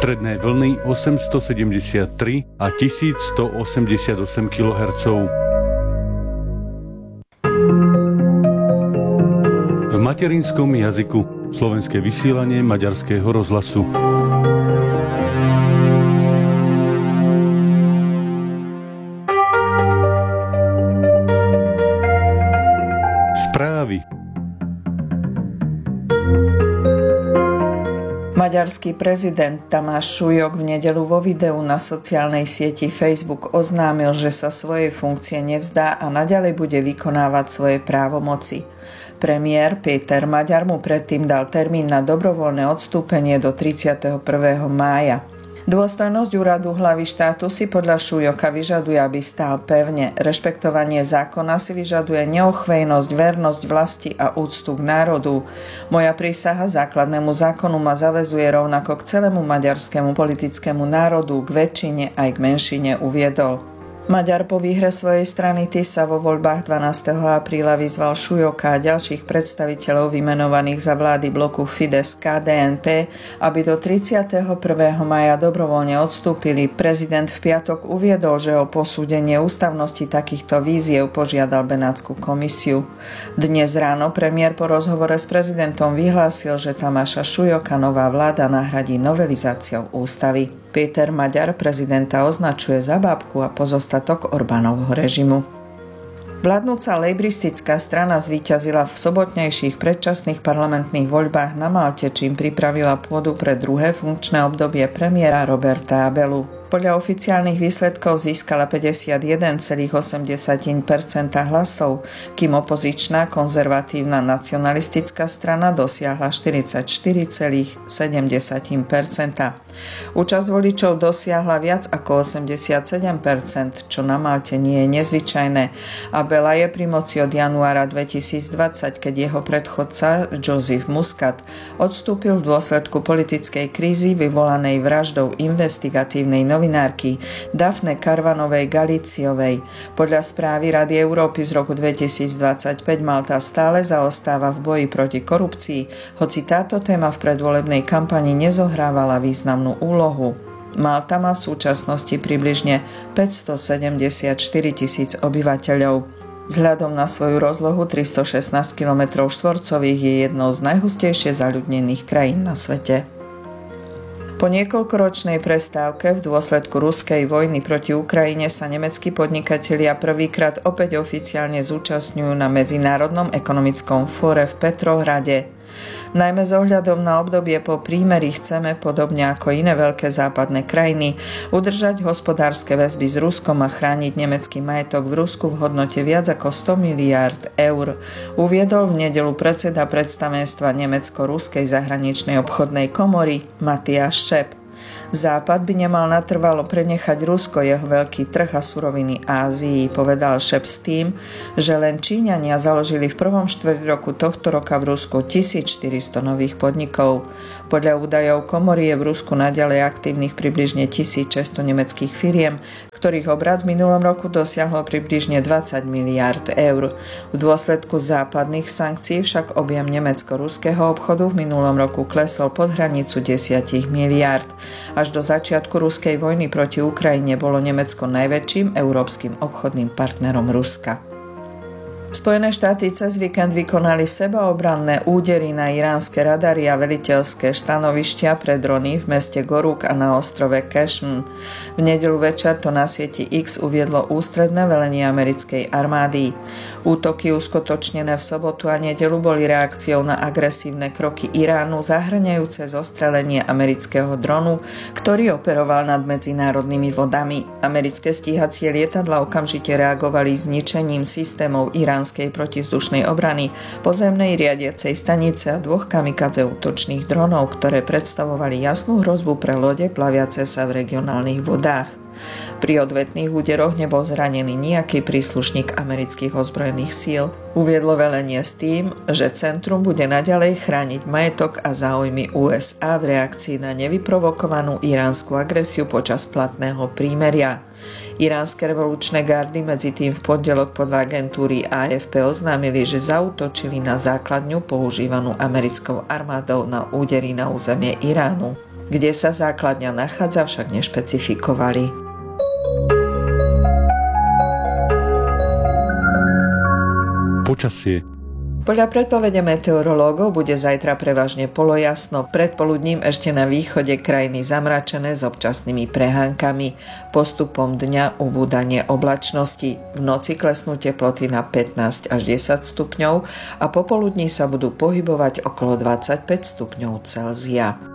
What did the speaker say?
Stredné vlny 873 a 1188 kHz. V materinskom jazyku. Slovenské vysielanie Maďarského rozhlasu. Správy. Maďarský prezident Tamáš Súlyog v nedeľu vo videu na sociálnej sieti Facebook oznámil, že sa svojej funkcie nevzdá a naďalej bude vykonávať svoje právomoci. Premiér Péter Magyar mu predtým dal termín na dobrovoľné odstúpenie do 31. mája. Dôstojnosť úradu hlavy štátu si podľa Súlyoga vyžaduje, aby stál pevne. Rešpektovanie zákona si vyžaduje neochvejnosť, vernosť vlasti a úctu k národu. Moja prísaha základnému zákonu ma zaväzuje rovnako k celému maďarskému politickému národu, k väčšine aj k menšine, uviedol. Maďar po výhre svojej strany TISA vo voľbách 12. apríla vyzval Súlyoga a ďalších predstaviteľov vymenovaných za vlády bloku Fidesz-KDNP, aby do 31. mája dobrovoľne odstúpili. Prezident v piatok uviedol, že o posúdenie ústavnosti takýchto výziev požiadal Benátsku komisiu. Dnes ráno premiér po rozhovore s prezidentom vyhlásil, že Tamáša Súlyoga nová vláda nahradí novelizáciou ústavy. Péter Magyar prezidenta označuje za bábku a pozostatok Orbánovho režimu. Vládnúca lejbristická strana zvíťazila v sobotnejších predčasných parlamentných voľbách na Malte, čím pripravila pôdu pre druhé funkčné obdobie premiéra Roberta Abelu. Podľa oficiálnych výsledkov získala 51,8% hlasov, kým opozičná konzervatívna nacionalistická strana dosiahla 44,7%. Účasť voličov dosiahla viac ako 87%, čo na Malte nie je nezvyčajné. Abela je pri moci od januára 2020, keď jeho predchodca Joseph Muscat odstúpil v dôsledku politickej krízy vyvolanej vraždou investigatívnej novinárky Daphne Caruanovej Galiciovej. Podľa správy Rady Európy z roku 2025 Malta stále zaostáva v boji proti korupcii, hoci táto téma v predvolebnej kampani nezohrávala významnú úlohu. Malta má v súčasnosti približne 574 000 obyvateľov. Vzhľadom na svoju rozlohu 316 km štvorcových je jednou z najhustejšie zaľudnených krajín na svete. Po niekoľkoročnej prestávke v dôsledku ruskej vojny proti Ukrajine sa nemeckí podnikatelia prvýkrát opäť oficiálne zúčastňujú na Medzinárodnom ekonomickom fóre v Petrohrade. Najmä s ohľadom na obdobie po prímeri chceme, podobne ako iné veľké západné krajiny, udržať hospodárske väzby s Ruskom a chrániť nemecký majetok v Rusku v hodnote viac ako 100 miliárd eur, uviedol v nedeľu predseda predstavenstva Nemecko-Ruskej zahraničnej obchodnej komory Matthias Schepp. Západ by nemal natrvalo prenechať Rusko jeho veľký trh a suroviny Ázii, povedal Schepp s tým, že len Číňania založili v prvom štvrťroku tohto roka v Rusku 1400 nových podnikov. Podľa údajov komory je v Rusku naďalej aktívnych približne 1600 nemeckých firiem, ktorých obrat v minulom roku dosiahol približne 20 miliárd eur. V dôsledku západných sankcií však objem nemecko-ruského obchodu v minulom roku klesol pod hranicu 10 miliárd. Až do začiatku ruskej vojny proti Ukrajine bolo Nemecko najväčším európskym obchodným partnerom Ruska. Spojené štáty cez víkend vykonali sebaobranné údery na iránske radary a veliteľské štanovištia pre drony v meste Goruk a na ostrove Kešm. V nedeľu večer to na sieti X uviedlo ústredné velenie americkej armády. Útoky uskutočnené v sobotu a nedeľu boli reakciou na agresívne kroky Iránu zahŕňajúce zostrelenie amerického dronu, ktorý operoval nad medzinárodnými vodami. Americké stíhacie lietadlá okamžite reagovali zničením systémov iránskej protizdušnej obrany, pozemnej riadiacej stanice a 2 kamikadze útočných dronov, ktoré predstavovali jasnú hrozbu pre lode plaviace sa v regionálnych vodách. Pri odvetných úderoch nebol zranený nejaký príslušník amerických ozbrojených síl. Uviedlo velenie s tým, že centrum bude naďalej chrániť majetok a záujmy USA v reakcii na nevyprovokovanú iránsku agresiu počas platného prímeria. Iránske revolučné gardy medzi tým v pondelok podľa agentúry AFP oznámili, že zaútočili na základňu používanú americkou armádou na údery na územie Iránu. Kde sa základňa nachádza, však nešpecifikovali. Počasie. Podľa predpovede meteorológov bude zajtra prevažne polojasno, predpoludním ešte na východe krajiny zamračené s občasnými prehánkami. Postupom dňa ubúdanie oblačnosti, v noci klesnú teploty na 15 až 10 stupňov a popoludní sa budú pohybovať okolo 25 stupňov Celzia.